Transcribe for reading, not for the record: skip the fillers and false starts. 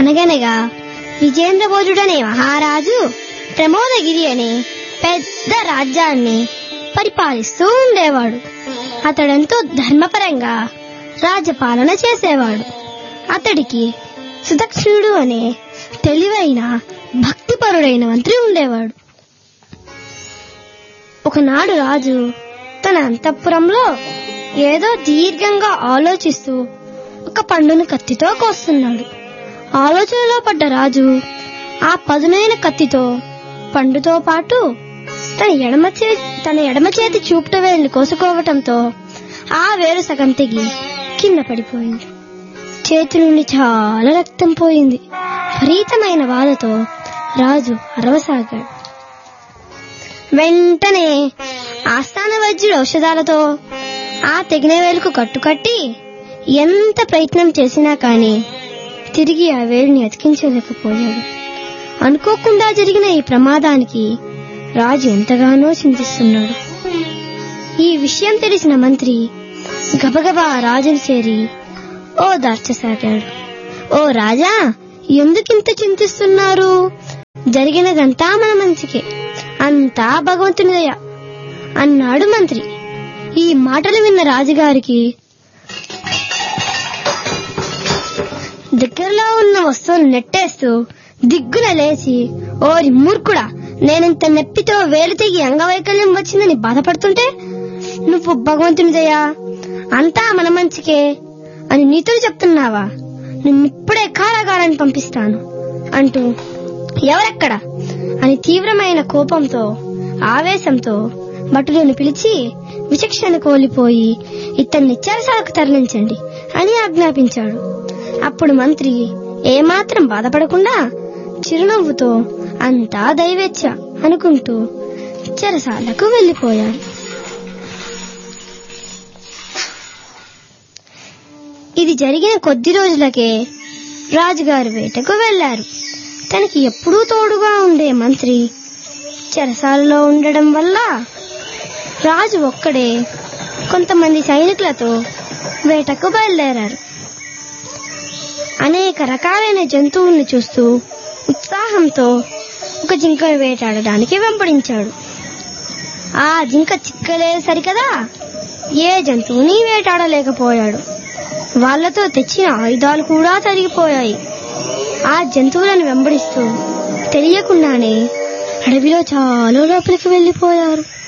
అనగనగా విజేంద్రభోజుడనే మహారాజు ప్రమోదగిరి అనే పెద్ద రాజ్యాన్ని పరిపాలిస్తూ ఉండేవాడు. అతడెంతో ధర్మపరంగా రాజ్యపాలన చేసేవాడు. అతడికి సుదక్షిణుడు అనే తెలివైన భక్తిపరుడైన మంత్రి ఉండేవాడు. ఒకనాడు రాజు తన అంతఃపురంలో ఏదో దీర్ఘంగా ఆలోచిస్తూ ఒక పండును కత్తితో కోస్తున్నాడు. ఆలోచనలో పడ్డ రాజు ఆ పదునైన కత్తితో పండుతో పాటు తన ఎడమ చేతి చూపుట వేలుని కోసుకోవటంతో ఆ వేలు సగం తెగి కింద పడిపోయింది. చేతి నుండి చాలా రక్తం పోయింది. విపరీతమైన బాధతో రాజు అరవసాగాడు. వెంటనే ఆస్థాన వైద్యుడు ఔషధాలతో ఆ తెగిన వేలుకు కట్టుకట్టి ఎంత ప్రయత్నం చేసినా కానీ తిరిగి ఆ వేలుని అతికించలేకపోయాడు. అనుకోకుండా జరిగిన ఈ ప్రమాదానికి రాజు ఎంతగానో చింతిస్తున్నాడు. ఈ విషయం తెలిసిన మంత్రి గబగబా రాజును చేరి ఓదార్చసాగాడు. ఓ రాజా, ఎందుకింత చింతిస్తున్నారు? జరిగినదంతా మన మంచికే, అంతా భగవంతుని దయ అన్నాడు మంత్రి. ఈ మాటలు విన్న రాజుగారికి దగ్గరలో ఉన్న వస్తువులు నెట్టేస్తూ దిగ్గున లేచి, ఓరి మూర్ఖుడా, నేనింత నొప్పితో వేలు తెగి అంగవైకల్యం వచ్చిందని బాధపడుతుంటే నువ్వు భగవంతుని దయ అంతా మన మంచికే అని నీతులు చెప్తున్నావా? నిన్నిప్పుడే కారాగారాన్ని పంపిస్తాను అంటూ ఎవరెక్కడ అని తీవ్రమైన కోపంతో ఆవేశంతో భటులను పిలిచి విచక్షణ కోల్పోయి ఇతన్ని చెరసాలకు తరలించండి అని ఆజ్ఞాపించాడు. అప్పుడు మంత్రి ఏమాత్రం బాధపడకుండా చిరునవ్వుతో అంతా దైవేచ్ఛ అనుకుంటూ చెరసాలకు వెళ్లిపోయాడు. ఇది జరిగిన కొద్ది రోజులకే రాజుగారు వేటకు వెళ్లారు. తనకి ఎప్పుడూ తోడుగా ఉండే మంత్రి చెరసాలలో ఉండడం వల్ల రాజు ఒక్కడే కొంతమంది సైనికులతో వేటకు బయలుదేరారు. అనేక రకాలైన జంతువుల్ని చూస్తూ ఉత్సాహంతో ఒక జింకను వేటాడడానికి వెంబడించాడు. ఆ జింక చిక్కలేదు సరికదా, ఏ జంతువుని వేటాడలేకపోయాడు. వాళ్లతో తెచ్చిన ఆయుధాలు కూడా తరిగిపోయాయి. ఆ జంతువులను వెంబడిస్తూ తెలియకుండానే అడవిలో చాలా లోపలికి వెళ్లిపోయారు.